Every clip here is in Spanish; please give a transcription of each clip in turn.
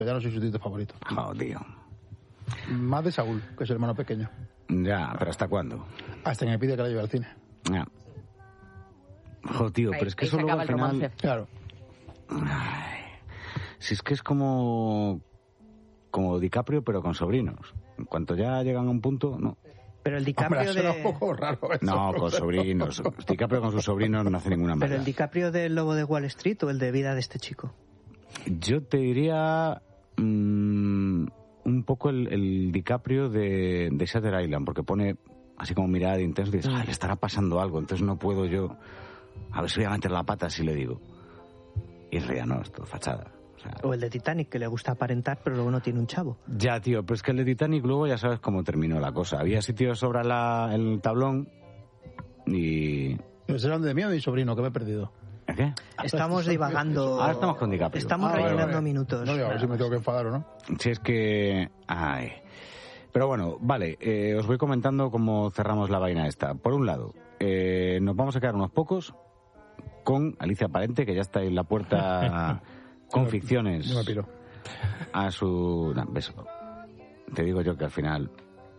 Ya no soy su tito favorito. Oh, tío. Más de Saúl, que es el hermano pequeño. Ya, pero ¿hasta cuándo? Hasta que me pide que la lleve al cine. Ya. Jo, tío, pero es que eso luego al final... Claro. Ay, si es que es como DiCaprio, pero con sobrinos. En cuanto ya llegan a un punto, no. Pero el DiCaprio Hombre, suena un poco raro eso. No, con sobrinos. DiCaprio con sus sobrinos no hace ninguna maldad. Pero el DiCaprio del Lobo de Wall Street o el de Vida de este chico. Yo te diría un poco el DiCaprio de Shutter Island, porque pone así como mirada de intenso y dices, le estará pasando algo, entonces no puedo yo, a ver si voy a meter la pata si le digo. Y en realidad no, es todo fachada. O el de Titanic, que le gusta aparentar, pero luego no tiene un chavo. Ya, tío, pero es que el de Titanic luego ya sabes cómo terminó la cosa. Había sitios sobre el tablón y... ¿Es el de mí o de mi sobrino, que me he perdido? ¿Qué? Estamos divagando. Ahora estamos con DiCaprio. Estamos rellenando minutos. No, a ver si me tengo que enfadar o no. Si es que... Ay. Pero bueno, vale, os voy comentando cómo cerramos la vaina esta. Por un lado, nos vamos a quedar unos pocos con Alicia Parente, que ya está en la puerta con ficciones. Yo me piro. A su... No, beso. Te digo yo que al final...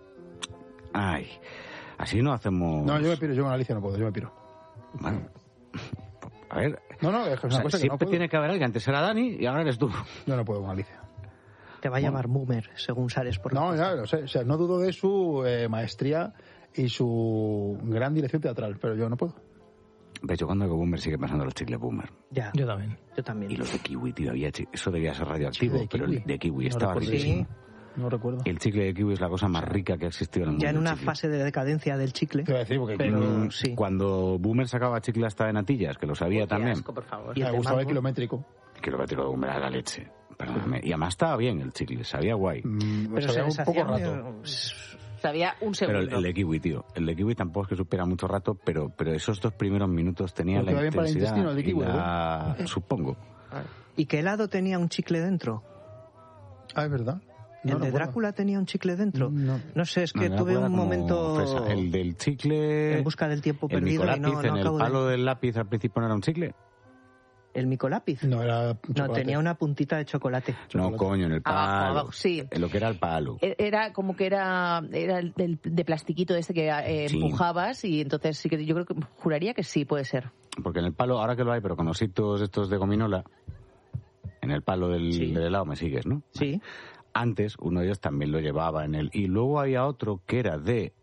Ay, así no hacemos... No, yo me piro, yo con Alicia no puedo, yo me piro. Bueno, a ver... No, es que es una cosa que siempre no tiene que haber alguien. Antes era Dani y ahora eres tú. Yo no puedo con Alicia. Te va a llamar Boomer, según sales por... No, ya lo sé. O sea, no dudo de su maestría y su gran dirección teatral, pero yo no puedo. Ves, yo cuando hago Boomer sigue pasando los chicles Boomer. Ya. Yo también. Yo también. Y los de kiwi, tío, eso debía ser radioactivo, Sí, pero el de kiwi No estaba recuerdo riquísimo. eso. No recuerdo. Y el chicle de kiwi es la cosa más rica que ha existido en el mundo. Ya en una chicle. fase de decadencia del chicle. Te iba a decir, porque Pero sí. Cuando Boomer sacaba chicle hasta de natillas, que lo sabía también. Asco, por favor. Y el me de gustaba el mango. kilométrico. El kilométrico de Boomer era la leche. Perdóname. Y además estaba bien el chicle, sabía guay. Pero Sabía se un poco deshacía rato. Sabía un Pero segundo. el de kiwi, tío. El de kiwi tampoco es que supiera mucho rato, pero esos 2 primeros minutos tenía Porque la va bien para el intensidad intestino, el de kiwi, y la... Supongo. ¿Y qué helado tenía un chicle dentro? Ah, es verdad. No ¿El de recuerdo. Drácula tenía un chicle dentro? No. Sé, es que No, tuve era un como momento fresa. El del chicle... en busca del tiempo el perdido y no micolápiz, en el acabo palo de... del lápiz al principio no era un chicle. ¿El micolápiz? No, era No, chocolate. tenía una puntita de chocolate. No, coño, en el palo. Abajo, sí. En lo que era el palo. Era como que era el de plastiquito este que Sí. empujabas y entonces sí que yo creo que juraría que sí puede ser. Porque en el palo, ahora que lo hay, pero con ositos estos de gominola, en el palo del helado me sigues, ¿no? Sí. Antes uno de ellos también lo llevaba en el... Y luego había otro que era de...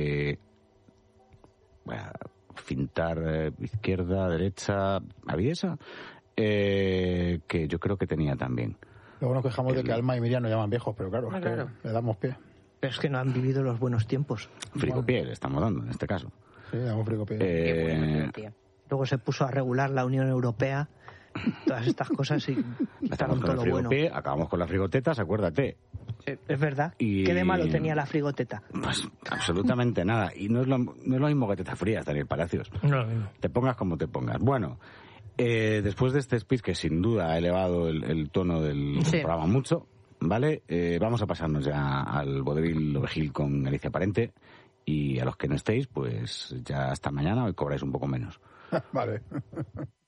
fintar izquierda, derecha... ¿Había esa? Que yo creo que tenía también. Luego nos quejamos de que Alma y Miriam nos llaman viejos, pero claro, es que claro. le damos pie. Pero es que no han vivido los buenos tiempos. Frigopié le estamos dando, en este caso. Sí, le damos frigopié. Qué bueno, tío. Luego se puso a regular la Unión Europea, todas estas cosas y Estamos quitaron con todo el lo bueno. frigopié, acabamos con las frigotetas, acuérdate. Es verdad. Y- ¿Qué de malo tenía la frigoteta? Pues absolutamente nada. Y no es lo mismo que tetas frías, Daniel Palacios. No lo mismo. Te pongas como te pongas. Bueno, después de este speech, que sin duda ha elevado el tono del Sí. programa mucho, ¿vale? Vamos a pasarnos ya al vodevil ovejil con Alicia Parente. Y a los que no estéis, pues ya hasta mañana, hoy cobráis un poco menos. Vale.